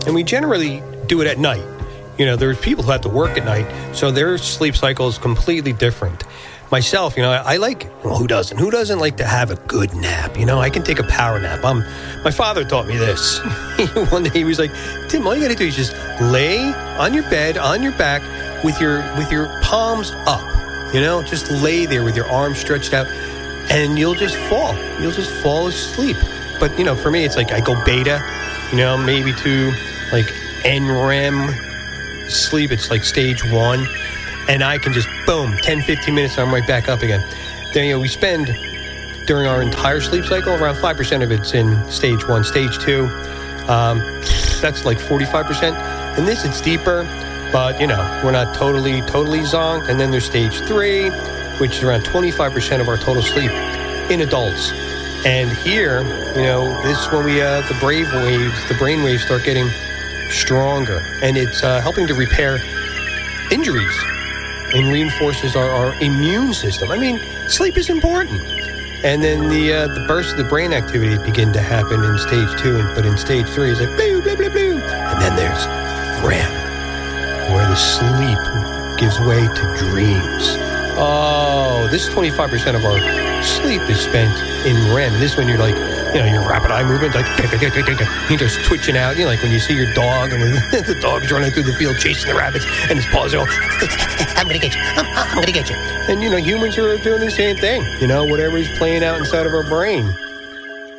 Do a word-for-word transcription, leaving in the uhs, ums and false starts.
and we generally do it at night. You know, there's people who have to work at night, so their sleep cycle is completely different. Myself, you know, I, I like, well, who doesn't? Who doesn't like to have a good nap? You know, I can take a power nap. I'm, my father taught me this. One day he was like, Tim, all you got to do is just lay on your bed, on your back, with your with your palms up. You know, just lay there with your arms stretched out, and you'll just fall. You'll just fall asleep. But, you know, for me, it's like I go beta, you know, maybe to like N R E M sleep. It's like stage one. And I can just, boom, ten, fifteen minutes, and I'm right back up again. Then, you know, we spend, during our entire sleep cycle, around five percent of it's in stage one. Stage two, um, that's like forty-five percent. In this, it's deeper, but, you know, we're not totally, totally zonked. And then there's stage three, which is around twenty-five percent of our total sleep in adults. And here, you know, this is when we, uh, the brave waves, the brain waves start getting stronger. And it's uh, helping to repair injuries and reinforces our, our immune system. I mean, sleep is important. And then the uh, the bursts of the brain activity begin to happen in stage two, and, but in stage three, it's like, boo, boo, boo, boo. And then there's R E M, where the sleep gives way to dreams. Oh, this twenty-five percent of our sleep is spent in R E M. This is when you're like, you know, your rapid eye movement, like, you're just twitching out, you know, like when you see your dog and the dog's running through the field chasing the rabbits and his paws are all, I'm going to get you, I'm, I'm going to get you. And, you know, humans are doing the same thing, you know, whatever is playing out inside of our brain.